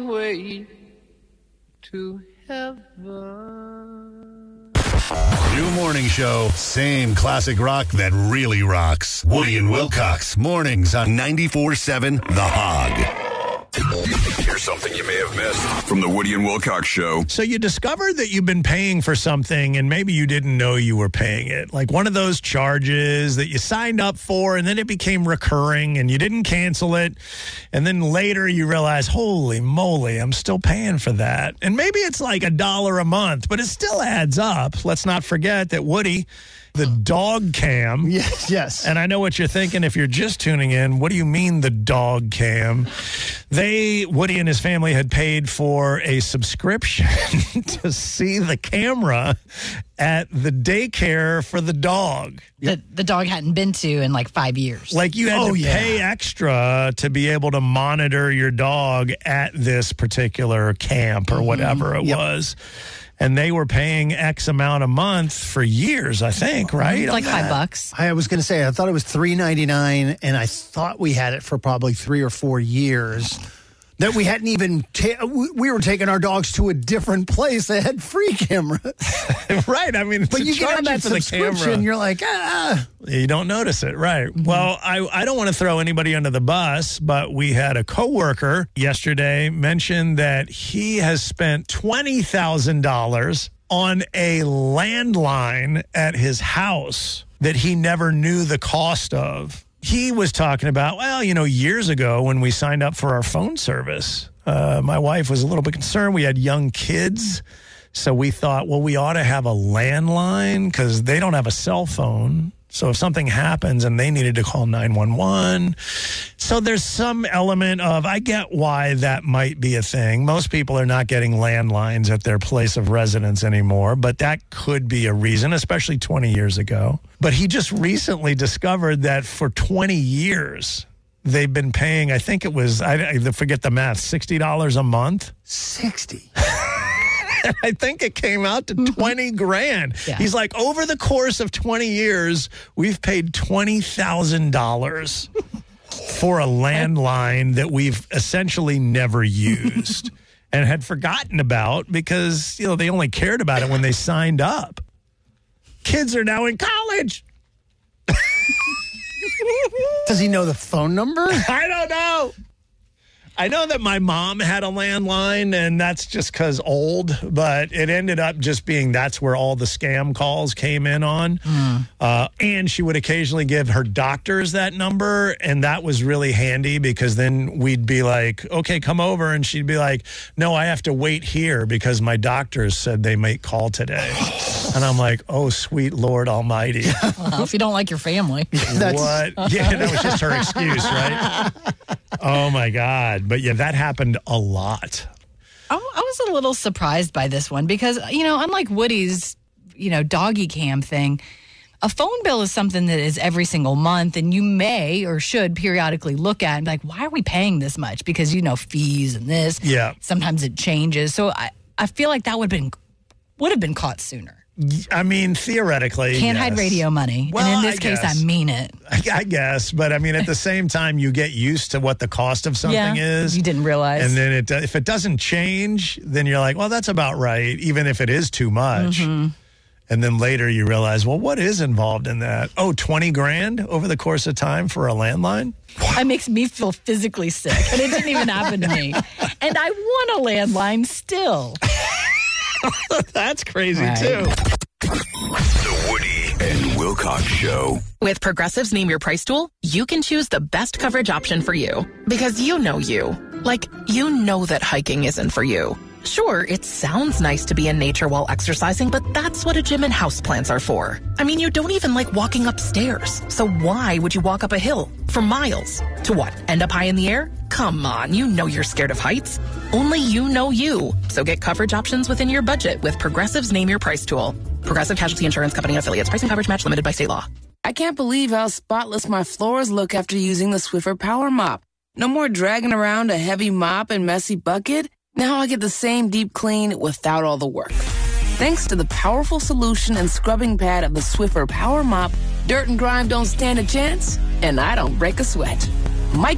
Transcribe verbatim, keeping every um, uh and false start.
way to heaven. New morning show, same classic rock that really rocks. Woody and Wilcox, mornings on ninety-four seven The Hog. Here's something you may have missed from the Woody and Wilcox Show. So you discovered that you've been paying for something and maybe you didn't know you were paying it. Like one of those charges that you signed up for and then it became recurring and you didn't cancel it. And then later you realize, holy moly, I'm still paying for that. And maybe it's like a dollar a month, but it still adds up. Let's not forget that Woody, the dog cam. Yes, yes. And I know what you're thinking if you're just tuning in. What do you mean the dog cam? They, Woody and his family had paid for a subscription to see the camera at the daycare for the dog. The, the dog hadn't been to in like five years. Like you had Oh, to yeah. pay extra to be able to monitor your dog at this particular camp or whatever it Yep. was. And they were paying X amount a month for years, I think, right? It's like five bucks. I was going to say, I thought it was three ninety-nine, and I thought we had it for probably three or four years. That we hadn't even, ta- we we were taking our dogs to a different place that had free cameras. Right. I mean, But to you get on charge that you for the subscription, camera. you're like, ah. You don't notice it, right? Well, I, I don't want to throw anybody under the bus, but we had a coworker yesterday mention that he has spent twenty thousand dollars on a landline at his house that he never knew the cost of. He was talking about, well, you know, years ago when we signed up for our phone service, uh, my wife was a little bit concerned. We had young kids. So we thought, well, we ought to have a landline because they don't have a cell phone. So if something happens and they needed to call nine one one. So there's some element of, I get why that might be a thing. Most people are not getting landlines at their place of residence anymore, but that could be a reason, especially twenty years ago. But he just recently discovered that for twenty years, they've been paying, I think it was, I, I forget the math, sixty dollars a month. sixty. I think it came out to twenty grand. Yeah. He's like, over the course of twenty years, we've paid twenty thousand dollars for a landline that we've essentially never used and had forgotten about because, you know, they only cared about it when they signed up. Kids are now in college. Does he know the phone number? I don't know. I know that my mom had a landline, and that's just because old, but it ended up just being that's where all the scam calls came in on. Mm. Uh, and she would occasionally give her doctors that number, and that was really handy because then we'd be like, okay, come over, and she'd be like, no, I have to wait here because my doctors said they might call today. And I'm like, oh, sweet Lord Almighty. Well, if you don't like your family. What? Yeah, that was just her excuse, right? Oh, my God. But, yeah, that happened a lot. I, I was a little surprised by this one because, you know, unlike Woody's, you know, doggy cam thing, a phone bill is something that is every single month, and you may or should periodically look at and be like, why are we paying this much? Because, you know, fees and this. Yeah. Sometimes it changes. So I, I feel like that would have been would have been caught sooner. I mean, theoretically, Can't yes. hide radio money. Well, and in this I case, guess. I mean it. I, I guess, but I mean, at the same time, you get used to what the cost of something Yeah, is. you didn't realize. And then it, if it doesn't change, then you're like, well, that's about right, even if it is too much. Mm-hmm. And then later you realize, well, what is involved in that? Oh, twenty grand over the course of time for a landline? It makes me feel physically sick, and it didn't even happen to me. And I want a landline still. That's crazy, Right. too. The Woody and Wilcox Show. With Progressive's Name Your Price tool, you can choose the best coverage option for you. Because you know you. Like, you know that hiking isn't for you. Sure, it sounds nice to be in nature while exercising, but that's what a gym and houseplants are for. I mean, you don't even like walking upstairs. So why would you walk up a hill for miles? To what, end up high in the air? Come on, you know you're scared of heights. Only you know you. So get coverage options within your budget with Progressive's Name Your Price tool. Progressive Casualty Insurance Company affiliates. Price and coverage match limited by state law. I can't believe how spotless my floors look after using the Swiffer Power Mop. No more dragging around a heavy mop and messy bucket. Now I get the same deep clean without all the work. Thanks to the powerful solution and scrubbing pad of the Swiffer Power Mop, dirt and grime don't stand a chance, and I don't break a sweat.